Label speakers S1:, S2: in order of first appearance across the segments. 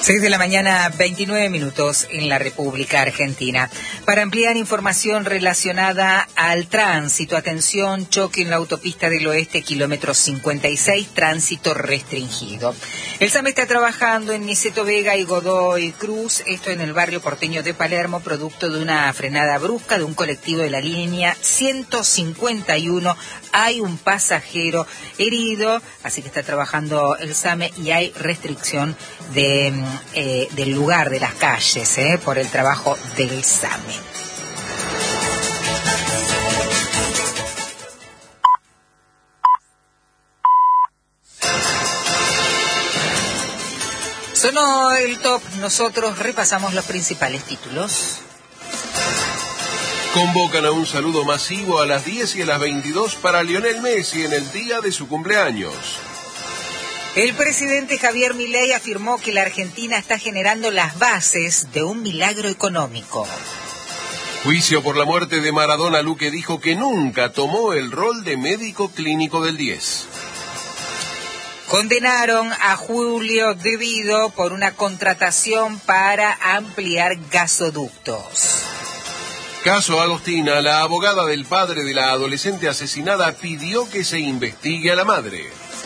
S1: 6 de la mañana, 29 minutos en la República Argentina. Para ampliar información relacionada al tránsito, atención, choque en la autopista del Oeste, kilómetro 56, tránsito restringido. El SAME está trabajando en Niceto Vega y Godoy Cruz, esto en el barrio porteño de Palermo, producto de una frenada brusca de un colectivo de la línea 151. Hay un pasajero herido, así que está trabajando el SAME y hay restricción del lugar, de las calles, por el trabajo del SAME. Sonó el top, nosotros repasamos los principales títulos.
S2: Convocan a un saludo masivo a las 10 y a las 22 para Lionel Messi en el día de su cumpleaños.
S1: El presidente Javier Milei afirmó que la Argentina está generando las bases de un milagro económico.
S2: Juicio por la muerte de Maradona. Luque dijo que nunca tomó el rol de médico clínico del 10.
S1: Condenaron a Julio De Vido por una contratación para ampliar gasoductos.
S2: Caso Agostina. La abogada del padre de la adolescente asesinada pidió que se investigue a la madre.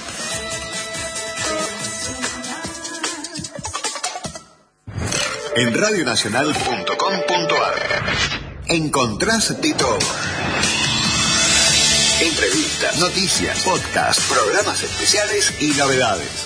S3: En radionacional.com.ar encontrás de todo. Entrevistas, noticias, podcasts, programas especiales y novedades.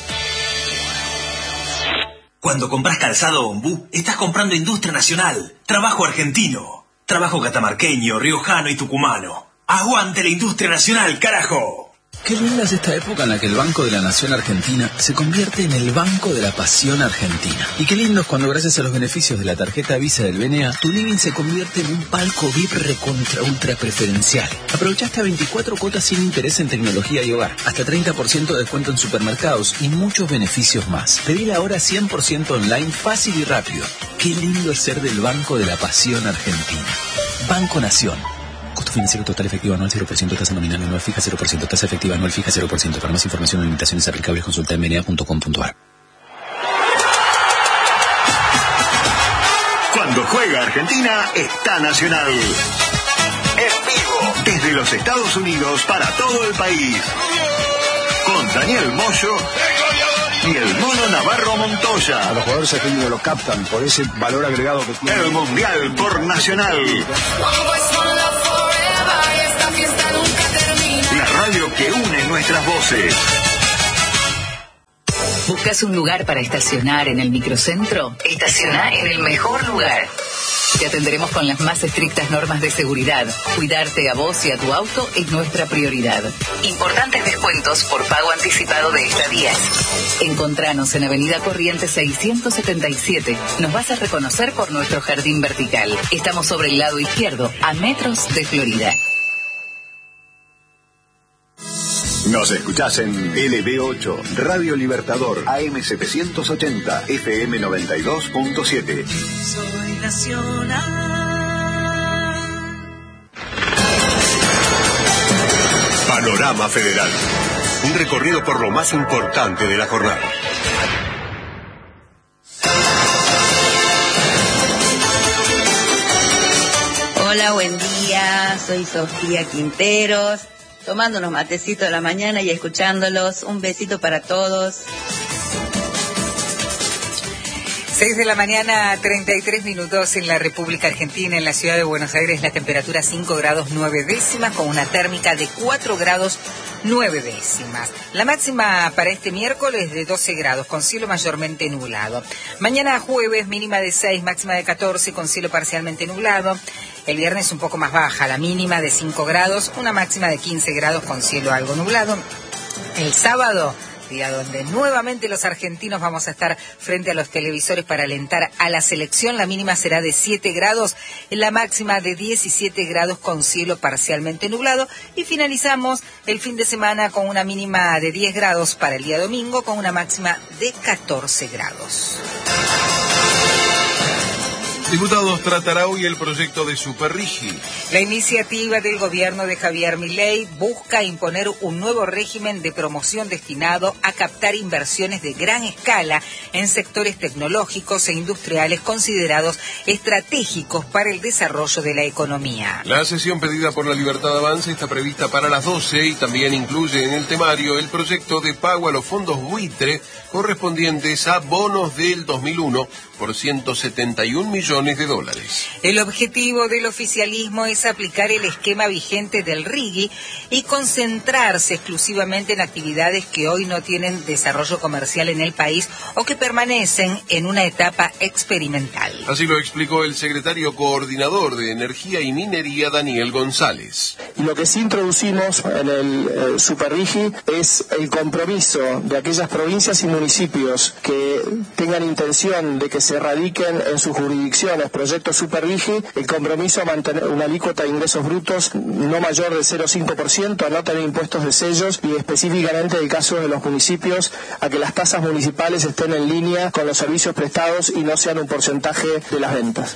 S4: Cuando compras calzado Ombú, estás comprando industria nacional, trabajo argentino, trabajo catamarqueño, riojano y tucumano. ¡Aguante la industria nacional, carajo!
S5: Qué linda es esta época en la que el Banco de la Nación Argentina se convierte en el Banco de la Pasión Argentina. Y qué lindo es cuando, gracias a los beneficios de la tarjeta Visa del BNA, tu living se convierte en un palco VIP recontra ultra preferencial. Aprovecha hasta 24 cuotas sin interés en tecnología y hogar, hasta 30% de descuento en supermercados y muchos beneficios más. Pedila ahora 100% online, fácil y rápido. Qué lindo es ser del Banco de la Pasión Argentina. Banco Nación. Costo financiero total efectivo anual 0%, tasa nominal anual fija 0%, tasa efectiva anual fija 0%. Para más información o limitaciones aplicables, consulta en bna.com.ar.
S3: Cuando juega Argentina, está Nacional. En vivo, desde los Estados Unidos para todo el país. Con Daniel Moyo y el Mono Navarro Montoya.
S6: A los jugadores argentinos lo captan por ese valor agregado que tiene.
S3: El Mundial por Nacional. La radio que une nuestras voces.
S7: ¿Buscas un lugar para estacionar en el microcentro? Estaciona en el mejor lugar. Te atenderemos con las más estrictas normas de seguridad. Cuidarte a vos y a tu auto es nuestra prioridad. Importantes descuentos por pago anticipado de estadías. Encontranos en Avenida Corrientes 677. Nos vas a reconocer por nuestro jardín vertical. Estamos sobre el lado izquierdo, a metros de Florida.
S3: Nos escuchás en LB8, Radio Libertador, AM780, FM 92.7.
S8: Soy nacional.
S3: Panorama Federal. Un recorrido por lo más importante de la jornada.
S9: Hola, buen día. Soy Sofía Quinteros. Tomando unos matecitos de la mañana y escuchándolos. Un besito para todos.
S1: 6 de la mañana, 33 minutos en la República Argentina, en la ciudad de Buenos Aires, la temperatura 5 grados 9 décimas, con una térmica de 4 grados 9 décimas. La máxima para este miércoles de 12 grados, con cielo mayormente nublado. Mañana jueves, mínima de 6, máxima de 14, con cielo parcialmente nublado. El viernes un poco más baja, la mínima de 5 grados, una máxima de 15 grados con cielo algo nublado. El sábado, día donde nuevamente los argentinos vamos a estar frente a los televisores para alentar a la selección, la mínima será de 7 grados, la máxima de 17 grados con cielo parcialmente nublado. Y finalizamos el fin de semana con una mínima de 10 grados para el día domingo, con una máxima de 14 grados.
S2: Diputados tratará hoy el proyecto de Superrigi.
S1: La iniciativa del gobierno de Javier Milei busca imponer un nuevo régimen de promoción destinado a captar inversiones de gran escala en sectores tecnológicos e industriales considerados estratégicos para el desarrollo de la economía.
S2: La sesión pedida por La Libertad Avanza está prevista para las 12 y también incluye en el temario el proyecto de pago a los fondos buitre correspondientes a bonos del 2001 por 171 millones de dólares.
S1: El objetivo del oficialismo es aplicar el esquema vigente del RIGI y concentrarse exclusivamente en actividades que hoy no tienen desarrollo comercial en el país o que permanecen en una etapa experimental.
S2: Así lo explicó el secretario coordinador de Energía y Minería, Daniel González.
S6: Lo que sí introducimos en el Superrigi es el compromiso de aquellas provincias y municipios que tengan intención de que se radiquen en sus jurisdicciones proyectos Superrigi, el compromiso a mantener una alícuota de ingresos brutos no mayor del 0,5%, a no tener impuestos de sellos y específicamente en el caso de los municipios a que las tasas municipales estén en línea con los servicios prestados y no sean un porcentaje de las ventas.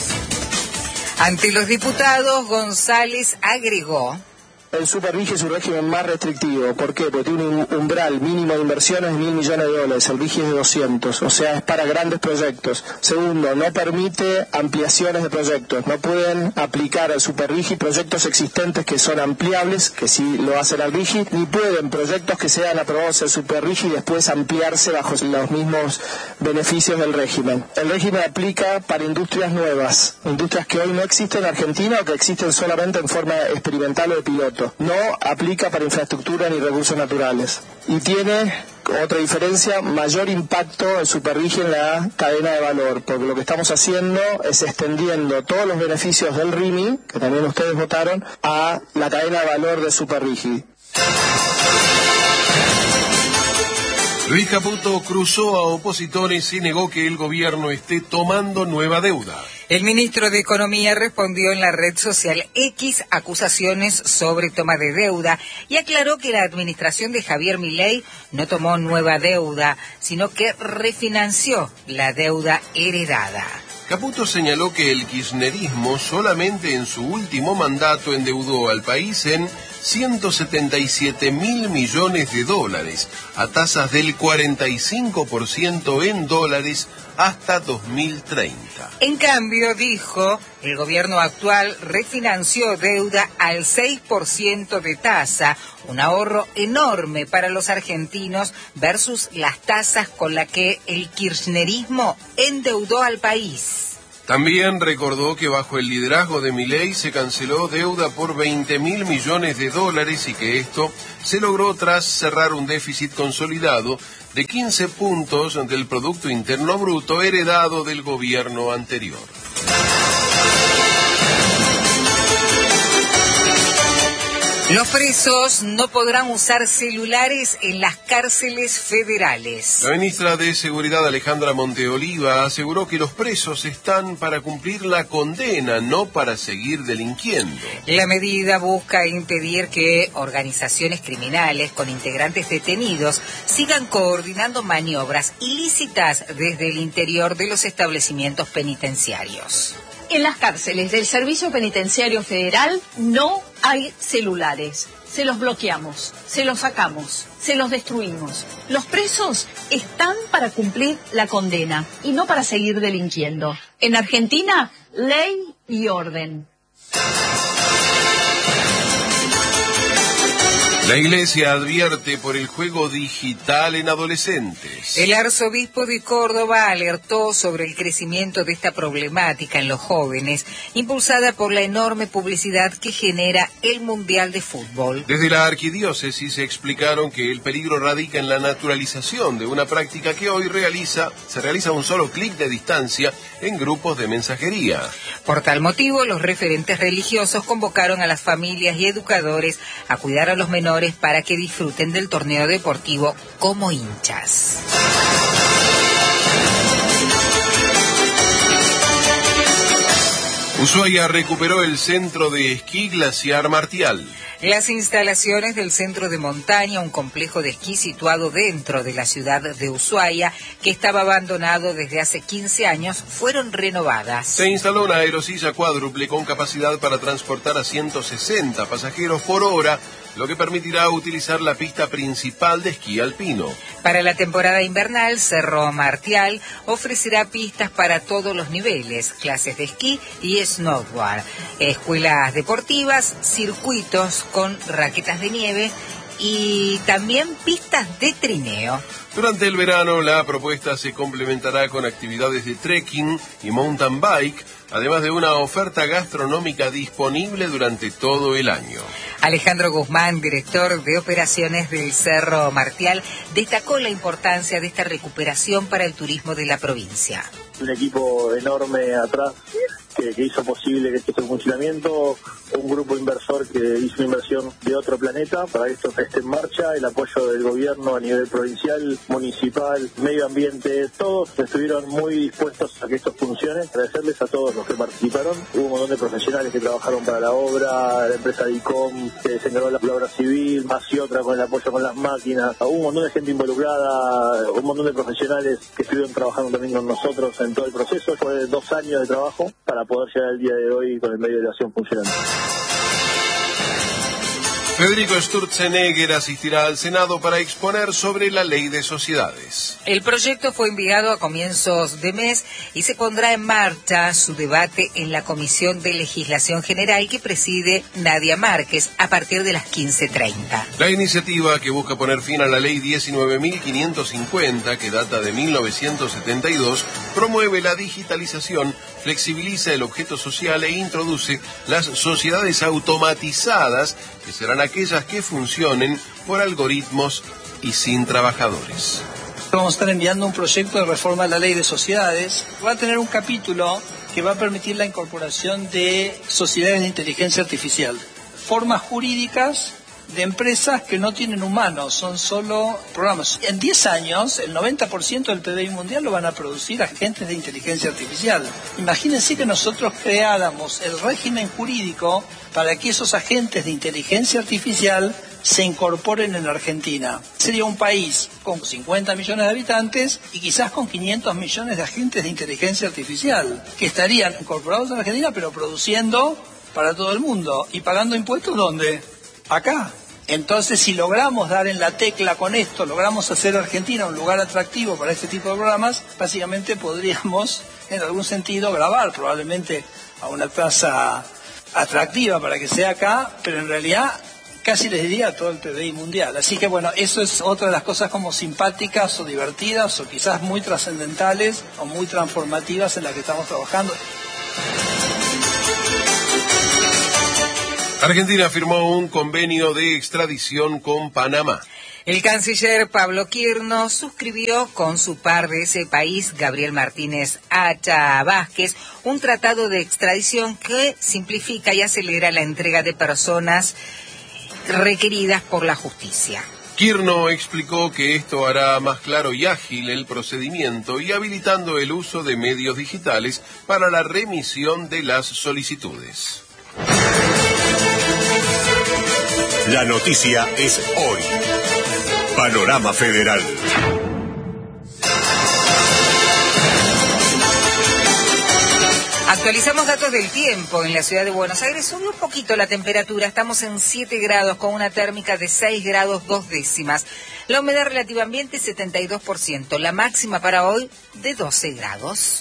S1: Ante los diputados, González agregó:
S6: el Superrigi es un régimen más restrictivo. ¿Por qué? Porque tiene un umbral mínimo de inversiones de $1.000 millones. El RIGI es de 200, o sea, es para grandes proyectos. Segundo, no permite ampliaciones de proyectos. No pueden aplicar al Superrigi proyectos existentes que son ampliables, que sí lo hacen al RIGI, ni pueden proyectos que sean aprobados al Superrigi y después ampliarse bajo los mismos beneficios del régimen. El régimen aplica para industrias nuevas, industrias que hoy no existen en Argentina o que existen solamente en forma experimental o de piloto. No aplica para infraestructura ni recursos naturales. Y tiene otra diferencia, mayor impacto el Superrigi en la cadena de valor, porque lo que estamos haciendo es extendiendo todos los beneficios del RIMI, que también ustedes votaron, a la cadena de valor de Superrigi.
S2: Luis Caputo cruzó a opositores y negó que el gobierno esté tomando nueva deuda.
S1: El ministro de Economía respondió en la red social X acusaciones sobre toma de deuda y aclaró que la administración de Javier Milei no tomó nueva deuda, sino que refinanció la deuda heredada.
S2: Caputo señaló que el kirchnerismo solamente en su último mandato endeudó al país en 177.000 millones de dólares, a tasas del 45% en dólares hasta 2030.
S1: En cambio, dijo, el gobierno actual refinanció deuda al 6% de tasa, un ahorro enorme para los argentinos versus las tasas con las que el kirchnerismo endeudó al país.
S2: También recordó que bajo el liderazgo de Milei se canceló deuda por 20.000 millones de dólares y que esto se logró tras cerrar un déficit consolidado de 15 puntos del Producto Interno Bruto heredado del gobierno anterior.
S1: Los presos no podrán usar celulares en las cárceles federales.
S2: La ministra de Seguridad, Alejandra Monteoliva, aseguró que los presos están para cumplir la condena, no para seguir delinquiendo.
S1: La medida busca impedir que organizaciones criminales con integrantes detenidos sigan coordinando maniobras ilícitas desde el interior de los establecimientos penitenciarios.
S10: En las cárceles del Servicio Penitenciario Federal no hay celulares. Se los bloqueamos, se los sacamos, se los destruimos. Los presos están para cumplir la condena y no para seguir delinquiendo. En Argentina, ley y orden.
S2: La Iglesia advierte por el juego digital en adolescentes.
S1: El arzobispo de Córdoba alertó sobre el crecimiento de esta problemática en los jóvenes, impulsada por la enorme publicidad que genera el Mundial de Fútbol.
S2: Desde la arquidiócesis explicaron que el peligro radica en la naturalización de una práctica que hoy se realiza a un solo clic de distancia en grupos de mensajería.
S1: Por tal motivo, los referentes religiosos convocaron a las familias y educadores a cuidar a los menores para que disfruten del torneo deportivo como hinchas.
S2: Ushuaia recuperó el centro de esquí Glaciar Martial.
S1: Las instalaciones del centro de montaña, un complejo de esquí situado dentro de la ciudad de Ushuaia, que estaba abandonado desde hace 15 años, fueron renovadas.
S2: Se instaló una aerosilla cuádruple con capacidad para transportar a 160 pasajeros por hora, lo que permitirá utilizar la pista principal de esquí alpino.
S1: Para la temporada invernal, Cerro Martial ofrecerá pistas para todos los niveles, clases de esquí y snowboard, escuelas deportivas, circuitos con raquetas de nieve y también pistas de trineo.
S2: Durante el verano, la propuesta se complementará con actividades de trekking y mountain bike, además de una oferta gastronómica disponible durante todo el año.
S1: Alejandro Guzmán, director de operaciones del Cerro Martial, destacó la importancia de esta recuperación para el turismo de la provincia.
S11: Un equipo enorme atrás que hizo posible que este funcionamiento, un grupo inversor que hizo una inversión de otro planeta para que esto esté en marcha, el apoyo del gobierno a nivel provincial, municipal, medio ambiente, todos estuvieron muy dispuestos a que esto funcione. Agradecerles a todos los que participaron. Hubo un montón de profesionales que trabajaron para la obra, la empresa DICOM que se encargó de la obra civil, más y otra con el apoyo con las máquinas. Hubo un montón de gente involucrada, un montón de profesionales que estuvieron trabajando también con nosotros en todo el proceso. Fue 2 años de trabajo para poder llegar al día de hoy con el medio de elevación funcionando.
S2: Federico Sturzenegger asistirá al Senado para exponer sobre la ley de sociedades.
S1: El proyecto fue enviado a comienzos de mes y se pondrá en marcha su debate en la Comisión de Legislación General que preside Nadia Márquez a partir de las 15:30.
S2: La iniciativa, que busca poner fin a la ley 19.550, que data de 1972, promueve la digitalización, flexibiliza el objeto social e introduce las sociedades automatizadas, que serán aquellas que funcionen por algoritmos y sin trabajadores.
S12: Vamos a estar enviando un proyecto de reforma a la ley de sociedades. Va a tener un capítulo que va a permitir la incorporación de sociedades de inteligencia artificial, formas jurídicas de empresas que no tienen humanos, son solo programas. En 10 años, el 90% del PBI mundial lo van a producir agentes de inteligencia artificial. Imagínense que nosotros creáramos el régimen jurídico para que esos agentes de inteligencia artificial se incorporen en Argentina. Sería un país con 50 millones de habitantes y quizás con 500 millones de agentes de inteligencia artificial, que estarían incorporados en Argentina, pero produciendo para todo el mundo. ¿Y pagando impuestos dónde? Acá. Entonces, si logramos dar en la tecla con esto, logramos hacer Argentina un lugar atractivo para este tipo de programas, básicamente podríamos, en algún sentido, grabar probablemente a una tasa atractiva para que sea acá, pero en realidad casi les diría a todo el PBI mundial. Así que bueno, eso es otra de las cosas como simpáticas o divertidas o quizás muy trascendentales o muy transformativas en las que estamos trabajando.
S2: Argentina firmó un convenio de extradición con Panamá.
S1: El canciller Pablo Quirno suscribió con su par de ese país, Gabriel Martínez Hacha Vázquez, un tratado de extradición que simplifica y acelera la entrega de personas requeridas por la justicia.
S2: Quirno explicó que esto hará más claro y ágil el procedimiento y habilitando el uso de medios digitales para la remisión de las solicitudes.
S3: La noticia es hoy. Panorama Federal.
S1: Actualizamos datos del tiempo en la ciudad de Buenos Aires. Subió un poquito la temperatura, estamos en 7 grados con una térmica de 6 grados 2 décimas. La humedad relativa ambiente 72%, la máxima para hoy de 12 grados.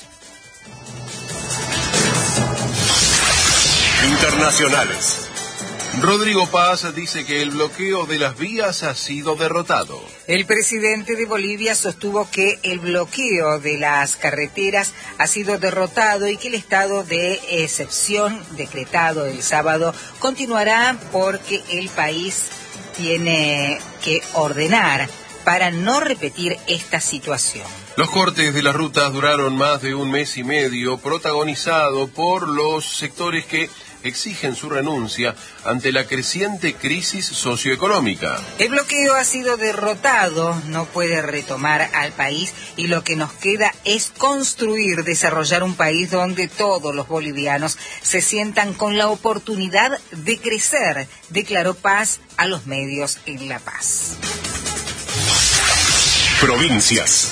S3: Internacionales.
S2: Rodrigo Paz dice que el bloqueo de las vías ha sido derrotado.
S1: El presidente de Bolivia sostuvo que el bloqueo de las carreteras ha sido derrotado y que el estado de excepción decretado el sábado continuará porque el país tiene que ordenar para no repetir esta situación.
S2: Los cortes de las rutas duraron más de un mes y medio, protagonizado por los sectores que exigen su renuncia ante la creciente crisis socioeconómica.
S1: El bloqueo ha sido derrotado, no puede retomar al país y lo que nos queda es construir, desarrollar un país donde todos los bolivianos se sientan con la oportunidad de crecer, declaró Paz a los medios en La Paz.
S3: Provincias.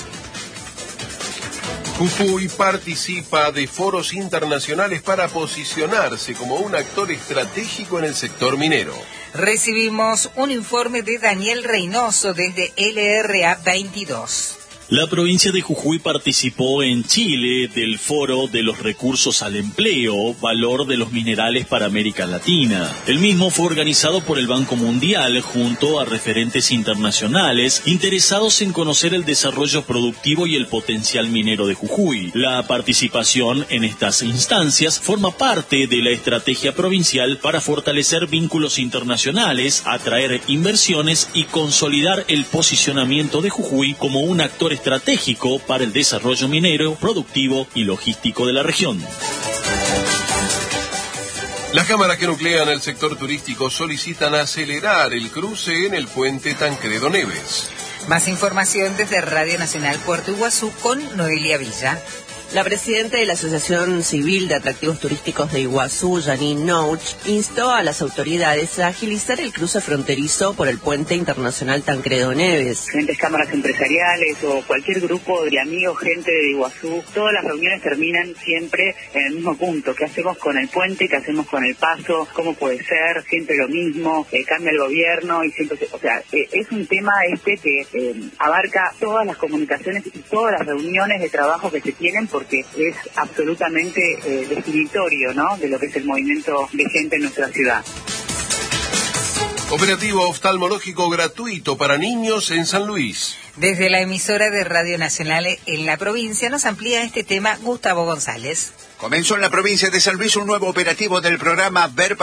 S2: Jujuy participa de foros internacionales para posicionarse como un actor estratégico en el sector minero.
S1: Recibimos un informe de Daniel Reynoso desde LRA 22.
S13: La provincia de Jujuy participó en Chile del Foro de los Recursos al Empleo, Valor de los Minerales para América Latina. El mismo fue organizado por el Banco Mundial junto a referentes internacionales interesados en conocer el desarrollo productivo y el potencial minero de Jujuy. La participación en estas instancias forma parte de la estrategia provincial para fortalecer vínculos internacionales, atraer inversiones y consolidar el posicionamiento de Jujuy como un actor estratégico para el desarrollo minero, productivo y logístico de la región.
S2: Las cámaras que nuclean el sector turístico solicitan acelerar el cruce en el puente Tancredo Neves.
S1: Más información desde Radio Nacional Puerto Iguazú con Noelia Villa.
S14: La presidenta de la Asociación Civil de Atractivos Turísticos de Iguazú, Janine Nouch, instó a las autoridades a agilizar el cruce fronterizo por el puente internacional Tancredo Neves.
S15: Diferentes cámaras empresariales o cualquier grupo de amigos, gente de Iguazú, todas las reuniones terminan siempre en el mismo punto. ¿Qué hacemos con el puente? ¿Qué hacemos con el paso? ¿Cómo puede ser? Siempre lo mismo, cambia el gobierno y siempre... es un tema que abarca todas las comunicaciones y todas las reuniones de trabajo que se tienen, porque es absolutamente definitorio, ¿no?, de lo que es el movimiento de gente en nuestra ciudad.
S2: Operativo oftalmológico gratuito para niños en San Luis.
S1: Desde la emisora de Radio Nacional en la provincia nos amplía este tema Gustavo González.
S16: Comenzó en la provincia de San Luis un nuevo operativo del programa Ver